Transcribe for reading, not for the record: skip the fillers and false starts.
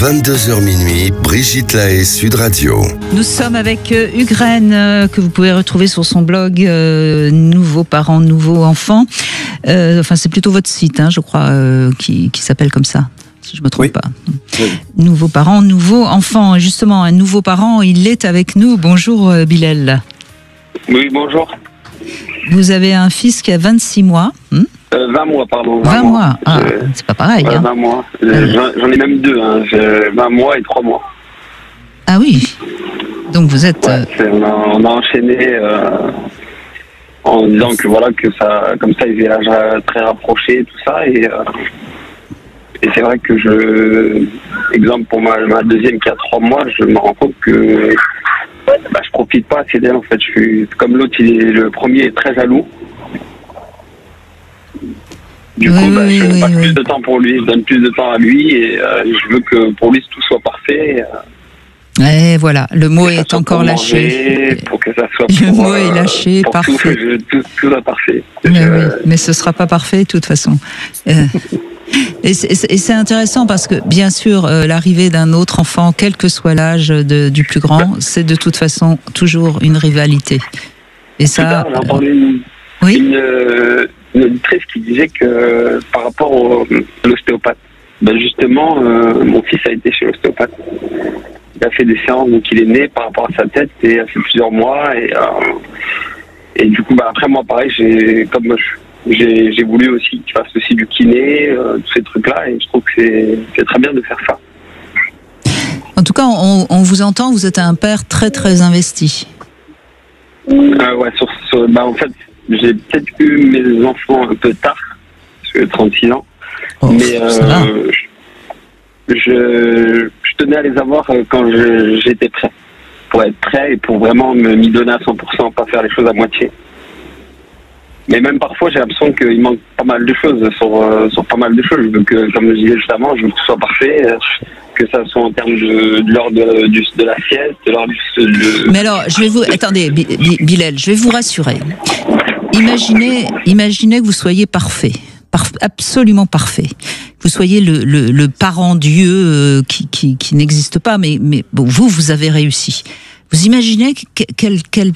22h minuit, Brigitte Lahaie, Sud Radio. Nous sommes avec Ugraine, que vous pouvez retrouver sur son blog Nouveaux parents, nouveaux enfants. Enfin, c'est plutôt votre site, je crois, qui s'appelle comme ça, si je ne me trompe pas. Oui. Nouveaux parents, nouveaux enfants. Justement, un nouveau parent, il est avec nous. Bonjour Bilal. Oui, bonjour. Vous avez un fils qui a 26 mois. 20 mois, pardon. 20 mois. Ah, c'est pas pareil. 20 mois. J'en ai même deux. 20 mois et 3 mois. Ah oui. Donc vous êtes... on a enchaîné en disant que voilà, que ça, comme ça, ils avaient l'âge très rapproché et tout ça. Et c'est vrai que exemple pour ma deuxième qui a 3 mois, je me rends compte que je profite pas assez d'elle en fait. Je suis comme l'autre, le premier est très jaloux. Du coup, je passe plus de temps pour lui, je donne plus de temps à lui et je veux que pour lui tout soit parfait. Et voilà, le mot est encore lâché. Pour que ça soit le mot est lâché, parfait. Tout soit parfait. Mais ce sera pas parfait de toute façon. Et c'est intéressant parce que, bien sûr, l'arrivée d'un autre enfant, quel que soit l'âge du plus grand, c'est de toute façon toujours une rivalité. Et ça... J'ai entendu une auditrice qui disait que par rapport à l'ostéopathe, justement, mon fils a été chez l'ostéopathe. Il a fait des séances, donc il est né par rapport à sa tête et il a fait plusieurs mois. Et du coup, après moi, pareil, j'ai voulu aussi qu'il fasse aussi du kiné, tous ces trucs-là, et je trouve que c'est très bien de faire ça. En tout cas, on vous entend, vous êtes un père très très investi. En fait, j'ai peut-être eu mes enfants un peu tard, parce que 36 ans, mais je tenais à les avoir quand j'étais prêt, pour être prêt et pour vraiment m'y donner à 100%, pas faire les choses à moitié. Mais même parfois, j'ai l'impression qu'il manque pas mal de choses sur pas mal de choses. Je veux que, comme je disais juste avant, je veux que ce soit parfait, que ça soit en termes de l'heure de la sieste, de l'heure du... Mais alors, attendez, Bilal, je vais vous rassurer. Imaginez que vous soyez parfait. Absolument parfait. Vous soyez le parent Dieu qui n'existe pas, mais bon, vous avez réussi. Vous imaginez quel